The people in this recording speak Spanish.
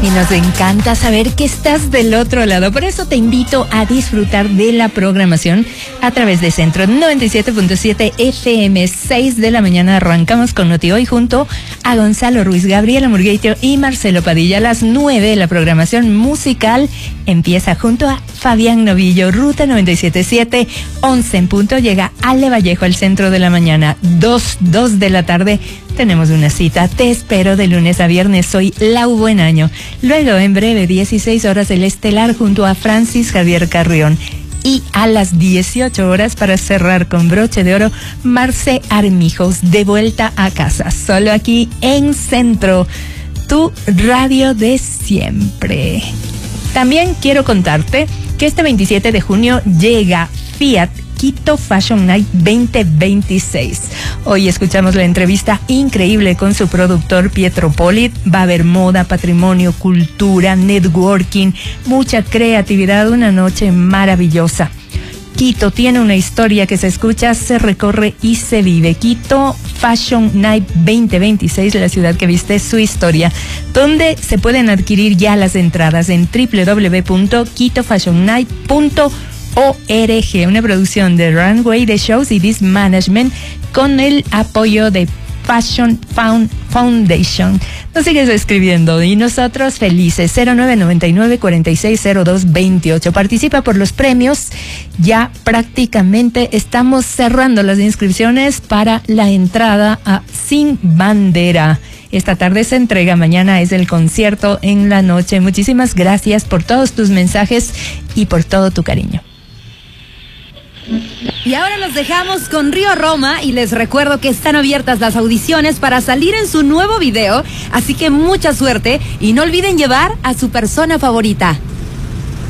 Y nos encanta saber que estás del otro lado. Por eso te invito a disfrutar de la programación a través de Centro 97.7 FM. 6 de la mañana arrancamos con Noti Hoy junto a Gonzalo Ruiz, Gabriela Murgueitio y Marcelo Padilla. A las 9 la programación musical empieza junto a Fabián Novillo. Ruta 97.7, 11 en punto. Llega Ale Vallejo al centro de la mañana. 2 de la tarde. Tenemos una cita, te espero de lunes a viernes, soy Lau Buenaño. Luego, en breve, 16 horas, el Estelar junto a Francis Javier Carrión. Y a las 18 horas, para cerrar con broche de oro, Marce Armijos, de vuelta a casa. Solo aquí en Centro, tu radio de siempre. También quiero contarte que este 27 de junio llega Fiat Quito Fashion Night 2026. Hoy escuchamos la entrevista increíble con su productor Pietro Polit. Va a haber moda, patrimonio, cultura, networking, mucha creatividad, una noche maravillosa. Quito tiene una historia que se escucha, se recorre y se vive. Quito Fashion Night 2026, la ciudad que viste su historia, donde se pueden adquirir ya las entradas en www.quitofashionnight.org, una producción de Runway de Shows y This Management con el apoyo de Fashion Foundation. Nos sigues escribiendo y nosotros felices. 0999-460228. Participa por los premios. Ya prácticamente estamos cerrando las inscripciones para la entrada a Sin Bandera. Esta tarde se entrega, mañana es el concierto en la noche. Muchísimas gracias por todos tus mensajes y por todo tu cariño. Y ahora los dejamos con Río Roma y les recuerdo que están abiertas las audiciones para salir en su nuevo video, así que mucha suerte y no olviden llevar a su persona favorita.